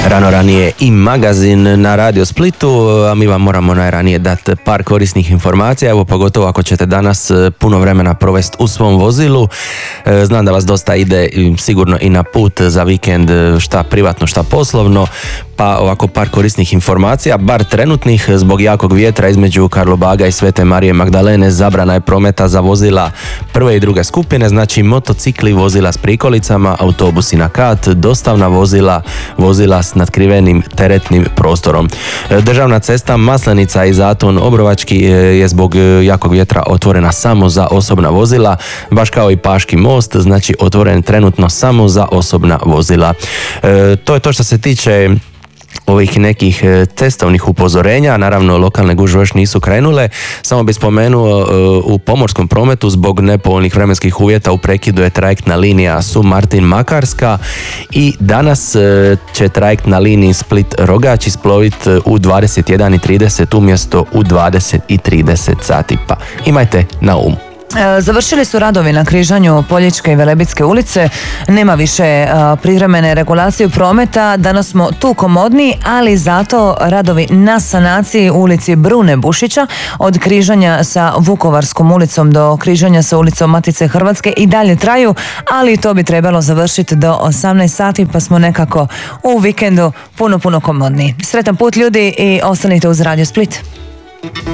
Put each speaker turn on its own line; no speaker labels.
Ranije i magazin na Radio Splitu, a mi vam moramo najranije dati par korisnih informacija, evo pogotovo ako ćete danas puno vremena provesti u svom vozilu. Znam da vas dosta ide sigurno i na put za vikend, šta privatno, šta poslovno, pa ovako par korisnih informacija, bar trenutnih. Zbog jakog vjetra između Karlobaga i Svete Marije Magdalene zabrana je prometa za vozila prve i druge skupine, znači motocikli, vozila s prikolicama, autobusi na kat, dostavna vozila, vozila s natkrivenim teretnim prostorom. Državna cesta Maslenica i Zaton Obrovački je zbog jakog vjetra otvorena samo za osobna vozila, baš kao i Paški most, znači otvoren trenutno samo za osobna vozila. To je to što se tiče ovih nekih cestovnih upozorenja. Naravno, lokalne gužve još nisu krenule. Samo bi spomenuo, u pomorskom prometu zbog nepovoljnih vremenskih uvjeta u prekidu je trajektna linija Su-Martin-Makarska i danas će trajektna liniji Split-Rogač isploviti u 21:30 umjesto u 20:30 sati. Pa imajte na umu.
Završili su radovi na križanju Poljičke i Velebitske ulice, nema više privremene regulacije prometa, danas smo tu komodniji, ali zato radovi na sanaciji ulici Brune Bušića od križanja sa Vukovarskom ulicom do križanja sa ulicom Matice Hrvatske i dalje traju, ali to bi trebalo završiti do 18 sati, pa smo nekako u vikendu puno komodniji. Sretan put ljudi i ostanite uz Radio Split.